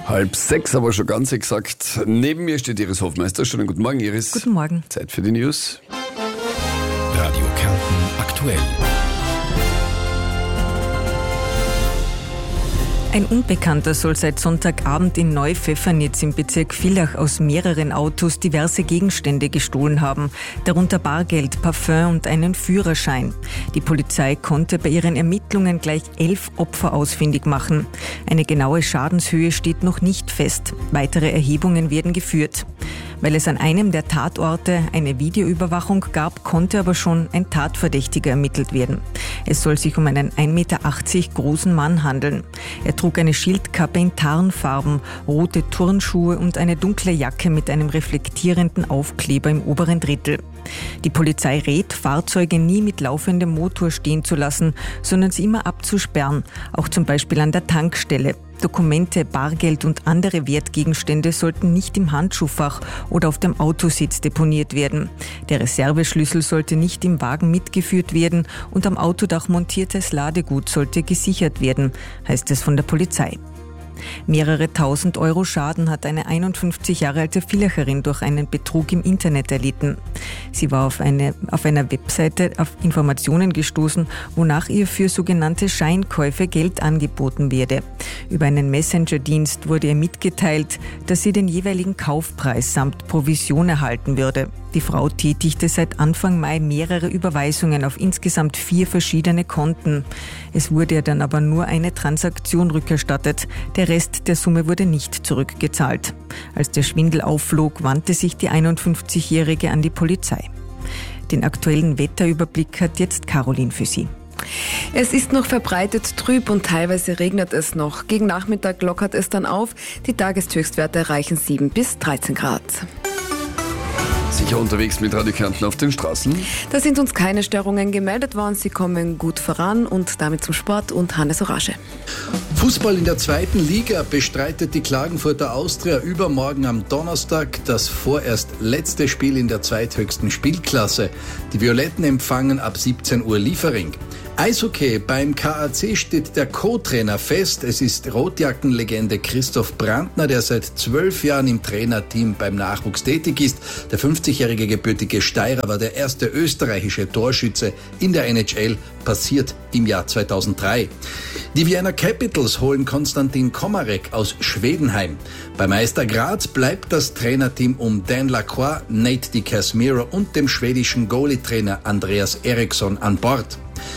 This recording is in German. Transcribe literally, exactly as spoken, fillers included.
Halb sechs, aber schon ganz exakt. Neben mir steht Iris Hofmeister. Schönen guten Morgen, Iris. Guten Morgen. Zeit für die News. Radio Kärnten aktuell. Ein Unbekannter soll seit Sonntagabend in Neupfeffernitz im Bezirk Villach aus mehreren Autos diverse Gegenstände gestohlen haben, darunter Bargeld, Parfüm und einen Führerschein. Die Polizei konnte bei ihren Ermittlungen gleich elf Opfer ausfindig machen. Eine genaue Schadenshöhe steht noch nicht fest. Weitere Erhebungen werden geführt. Weil es an einem der Tatorte eine Videoüberwachung gab, konnte aber schon ein Tatverdächtiger ermittelt werden. Es soll sich um einen ein Meter achtzig großen Mann handeln. Er trug eine Schildkappe in Tarnfarben, rote Turnschuhe und eine dunkle Jacke mit einem reflektierenden Aufkleber im oberen Drittel. Die Polizei rät, Fahrzeuge nie mit laufendem Motor stehen zu lassen, sondern sie immer abzusperren, auch zum Beispiel an der Tankstelle. Dokumente, Bargeld und andere Wertgegenstände sollten nicht im Handschuhfach oder auf dem Autositz deponiert werden. Der Reserveschlüssel sollte nicht im Wagen mitgeführt werden und am Autodach montiertes Ladegut sollte gesichert werden, heißt es von der Polizei. Mehrere tausend Euro Schaden hat eine einundfünfzig Jahre alte Villacherin durch einen Betrug im Internet erlitten. Sie war auf, eine, auf einer Webseite auf Informationen gestoßen, wonach ihr für sogenannte Scheinkäufe Geld angeboten werde. Über einen Messenger-Dienst wurde ihr mitgeteilt, dass sie den jeweiligen Kaufpreis samt Provision erhalten würde. Die Frau tätigte seit Anfang Mai mehrere Überweisungen auf insgesamt vier verschiedene Konten. Es wurde ihr dann aber nur eine Transaktion rückerstattet. Der Rest der Summe wurde nicht zurückgezahlt. Als der Schwindel aufflog, wandte sich die einundfünfzigjährige an die Polizei. Den aktuellen Wetterüberblick hat jetzt Caroline für Sie. Es ist noch verbreitet trüb und teilweise regnet es noch. Gegen Nachmittag lockert es dann auf. Die Tageshöchstwerte erreichen sieben bis dreizehn Grad. Sicher unterwegs mit Radio Kärnten auf den Straßen. Da sind uns keine Störungen gemeldet worden. Sie kommen gut voran und damit zum Sport und Hannes Orage. Fußball in der zweiten Liga bestreitet die Klagenfurter Austria übermorgen am Donnerstag das vorerst letzte Spiel in der zweithöchsten Spielklasse. Die Violetten empfangen ab siebzehn Uhr Liefering. Eishockey, beim K A C steht der Co-Trainer fest. Es ist Rotjackenlegende Christoph Brandner, der seit zwölf Jahren im Trainerteam beim Nachwuchs tätig ist. Der fünfzigjährige gebürtige Steirer war der erste österreichische Torschütze in der N H L, passiert im Jahr zweitausenddrei. Die Vienna Capitals holen Konstantin Komarek aus Schweden heim. Bei Meister Graz bleibt das Trainerteam um Dan Lacroix, Nate Di Casimiro und dem schwedischen Goalie-Trainer Andreas Eriksson an Bord.